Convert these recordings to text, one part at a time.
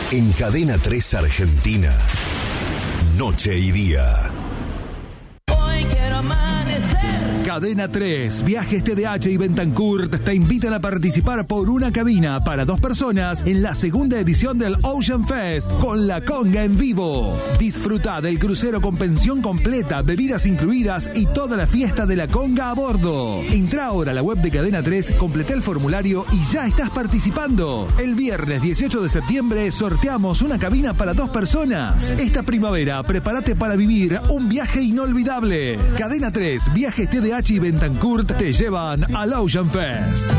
En Cadena 3 Argentina, noche y día. Hoy quiero amanecer. Cadena 3, Viajes TDH y Bentancourt te invitan a participar por una cabina para 2 personas en la segunda edición del Ocean Fest con la conga en vivo. Disfruta del crucero con pensión completa, bebidas incluidas y toda la fiesta de la conga a bordo. Entra ahora a la web de Cadena 3, completa el formulario y ya estás participando. El viernes 18 de septiembre sorteamos una cabina para 2 personas. Esta primavera prepárate para vivir un viaje inolvidable. Cadena 3, Viajes TDH y Bentancourt te llevan al Ocean Fest.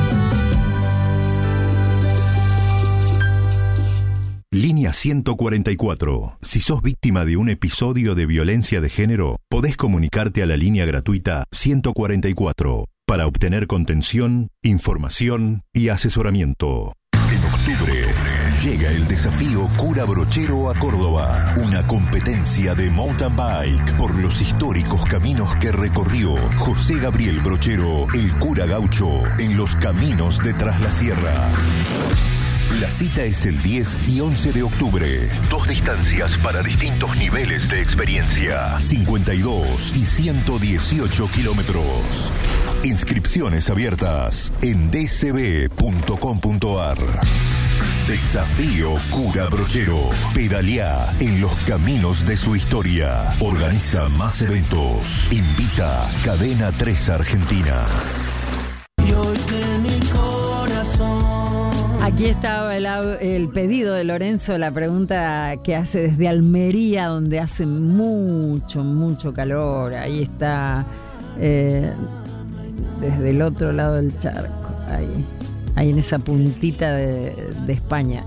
Línea 144. Si sos víctima de un episodio de violencia de género, podés comunicarte a la línea gratuita 144 para obtener contención, información y asesoramiento. En octubre llega el desafío Cura Brochero a Córdoba, una competencia de mountain bike por los históricos caminos que recorrió José Gabriel Brochero, el cura gaucho, en los caminos de Tras la Sierra. La cita es el 10 y 11 de octubre. 2 distancias para distintos niveles de experiencia. 52 y 118 kilómetros. Inscripciones abiertas en dcb.com.ar. Desafío Cura Brochero. Pedaleá en los caminos de su historia. Organiza más eventos. Invita Cadena 3 Argentina. Y hoy de mi corazón. Aquí estaba el pedido de Lorenzo, la pregunta que hace desde Almería, donde hace mucho calor. Ahí está, desde el otro lado del charco, ahí en esa puntita de España.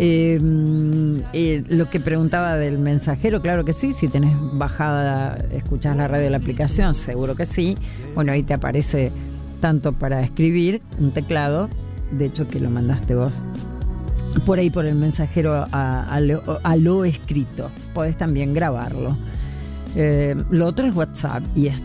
Lo que preguntaba del mensajero, claro que sí, si tenés bajada, escuchás la radio de la aplicación, seguro que sí. Bueno, ahí te aparece tanto para escribir, un teclado, de hecho que lo mandaste vos, por ahí por el mensajero a lo escrito. Podés también grabarlo. Lo otro es WhatsApp y es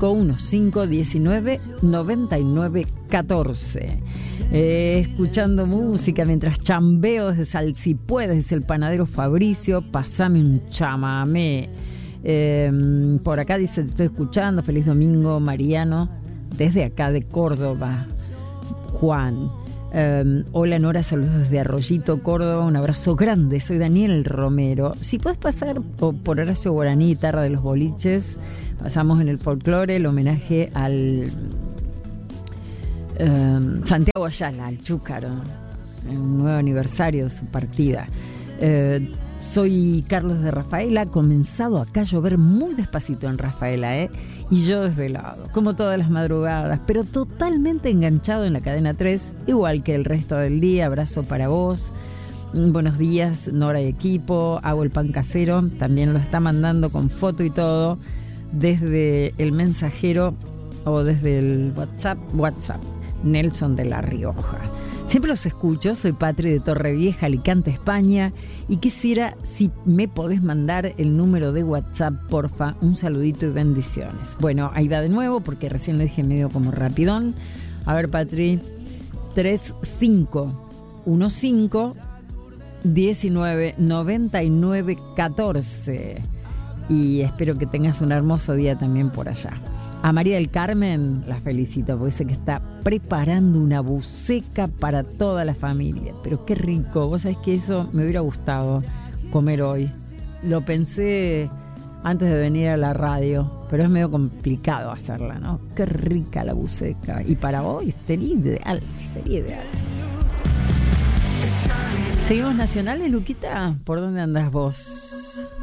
351-519-9914. Escuchando música mientras chambeo desde Salsipuedes, dice el panadero Fabricio, pasame un chamamé. Por acá dice, te estoy escuchando, feliz domingo, Mariano, desde acá de Córdoba, Juan. Hola Nora, saludos desde Arroyito, Córdoba, un abrazo grande, soy Daniel Romero. Si puedes pasar por Horacio Guaraní, Tarra de los Boliches, pasamos en el folclore, el homenaje al Santiago Ayala, al Chúcaro, un nuevo aniversario de su partida. Soy Carlos de Rafaela, ha comenzado acá a llover muy despacito en Rafaela, y yo desvelado, como todas las madrugadas, pero totalmente enganchado en la Cadena 3, igual que el resto del día. Abrazo para vos. Buenos días, Nora y equipo. Hago el pan casero, también lo está mandando con foto y todo, desde el mensajero o desde el WhatsApp, Nelson de La Rioja. Siempre los escucho, soy Patri de Torrevieja, Alicante, España, y quisiera si me podés mandar el número de WhatsApp, porfa, un saludito y bendiciones. Bueno, ahí va de nuevo, porque recién lo dije medio como rapidón. A ver, Patri, 3515-199914. Y espero que tengas un hermoso día también por allá. A María del Carmen la felicito porque dice que está preparando una buceca para toda la familia. Pero qué rico, vos sabés que eso me hubiera gustado comer hoy. Lo pensé antes de venir a la radio, pero es medio complicado hacerla, ¿no? Qué rica la buceca. Y para hoy sería ideal. ¿Seguimos nacionales, Luquita? ¿Por dónde andás vos?